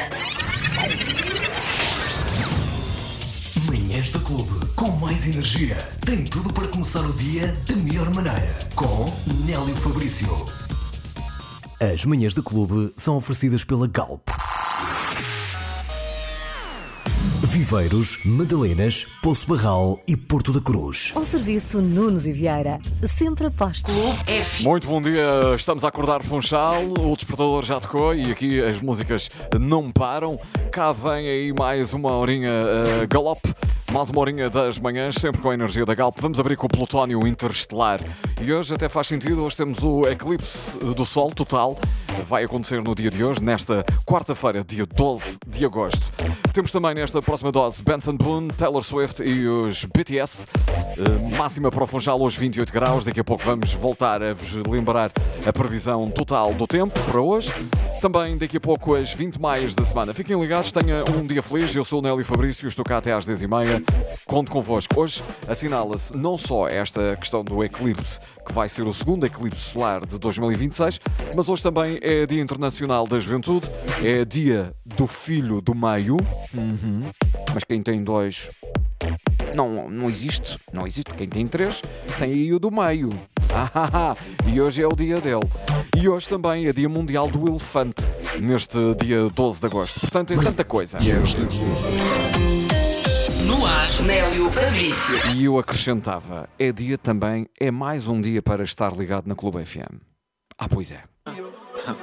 Manhãs da Clube, com mais energia. Tem tudo para começar o dia da melhor maneira. Com Nélio Fabrício. As manhãs da Clube são oferecidas pela Galp. Viveiros, Madalenas, Poço Barral e Porto da Cruz. Ao serviço Nunes e Vieira, sempre aposto. Muito bom dia, estamos a acordar Funchal, o despertador já tocou e aqui as músicas não param. Cá vem aí mais uma horinha Galop, mais uma horinha das manhãs, sempre com a energia da Galp. Vamos abrir com o Plutónio Interestelar e hoje até faz sentido, hoje temos o eclipse do Sol total. Vai acontecer no dia de hoje, nesta quarta-feira, dia 12 de agosto. Temos também nesta próxima dose Benson Boone, Taylor Swift e os BTS. Máxima para o Funchal hoje 28 graus. Daqui a pouco vamos voltar a vos lembrar a previsão total do tempo para hoje. Também daqui a pouco as 20 maias da semana. Fiquem ligados, tenha um dia feliz. Eu sou o Nélio Fabrício, estou cá até às 10h30. Conto convosco. Hoje assinala-se não só esta questão do eclipse, que vai ser o segundo eclipse solar de 2026, mas hoje também é Dia Internacional da Juventude, é Dia do Filho do Meio. Mas quem tem dois não existe. Não existe. Quem tem três tem aí o do meio. E hoje é o dia dele. E hoje também é Dia Mundial do Elefante, neste dia 12 de agosto. Portanto, é tanta coisa. No ar, Nélio Fabrício. E eu acrescentava, é dia também, é mais um dia para estar ligado na Clube FM. Pois é.